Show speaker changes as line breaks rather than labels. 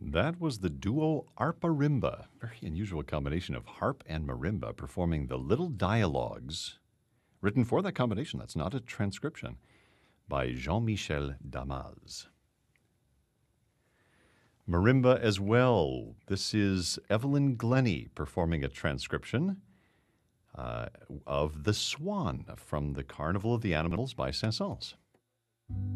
That was the duo Arpa-Rimba, very unusual combination of harp and marimba performing the Little Dialogues, written for that combination. That's not a transcription, by Jean-Michel Damas. Marimba as well. This is Evelyn Glennie performing a transcription of The Swan from the Carnival of the Animals by Saint-Saëns.